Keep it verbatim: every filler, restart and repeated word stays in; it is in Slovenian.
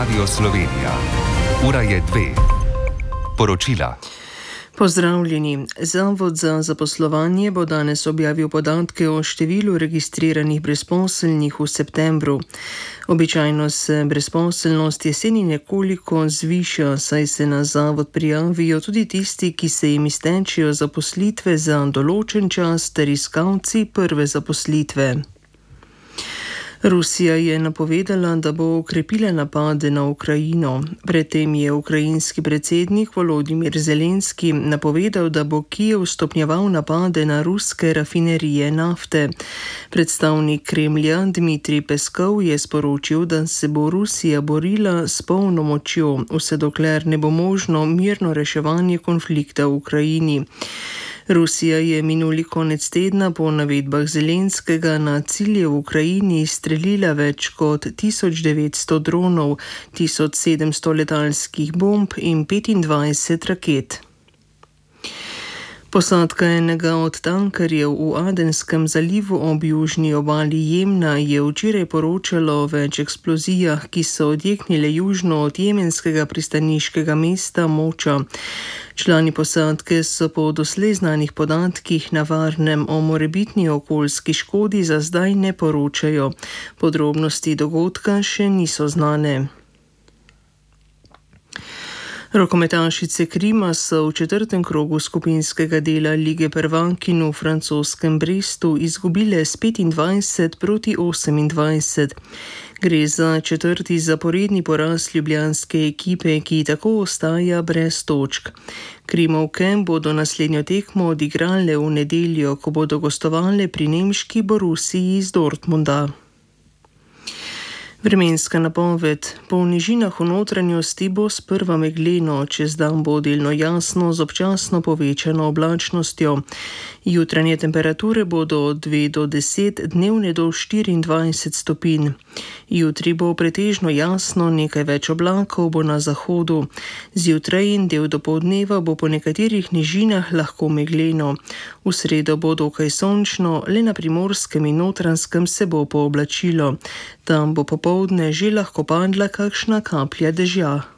Radio Slovenija. Ura je dve. Poročila. Pozdravljeni. Zavod za zaposlovanje bo danes objavil podatke o številu registriranih brezposelnih v septembru. Običajno se brezposelnost jeseni nekoliko zviša, saj se na zavod prijavijo tudi tisti, ki se jim iztečejo zaposlitve za določen čas ter iskalci prve zaposlitve. Rusija je napovedala, da bo okrepila napade na Ukrajino. Predtem je ukrajinski predsednik Volodimir Zelenski napovedal, da bo Kijev stopnjeval napade na ruske rafinerije nafte. Predstavnik Kremlja Dmitrij Peskov je sporočil, da se bo Rusija borila s polno močjo, vse dokler ne bo možno mirno reševanje konflikta v Ukrajini. Rusija je minuli konec tedna po navedbah Zelenskega na cilje v Ukrajini streljila več kot tisoč devetsto dronov, tisoč sedemsto letalskih bomb in petindvajset raket. Posadka enega od tankerjev v Adenskem zalivu ob južni obali Jemna je včeraj poročalo o več eksplozijah, ki so odjeknile južno od jemenskega pristaniškega mesta Moča. Člani posadke so po doslej znanih podatkih na varnem o morebitni okoljski škodi za zdaj ne poročajo. Podrobnosti dogodka še niso znane. Rokometašice Krima so v četrtem krogu skupinskega dela Lige prvakinj v francoskem Brestu izgubile s petindvajset proti osemindvajset. Gre za četrti zaporedni poraz ljubljanske ekipe, ki tako ostaja brez točk. Krimovke bodo naslednjo tekmo odigrale v nedeljo, ko bodo gostovale pri nemški Borussiji iz Dortmunda. Vremenska napoved. Po nižinah v notranjosti bo sprva megleno, čez dan bo delno jasno z občasno povečano oblačnostjo. Jutranje temperature bodo od dve do deset, dnevne do štiriindvajset stopinj. Jutri bo pretežno jasno, nekaj več oblakov bo na zahodu. Zjutraj in del dopoldneva bo po nekaterih nižinah lahko megleno. V sredo bo dokaj sončno, le na Primorskem in Notranjskem se bo pooblačilo. Tam bo popoldne že lahko padla kakšna kaplja dežja.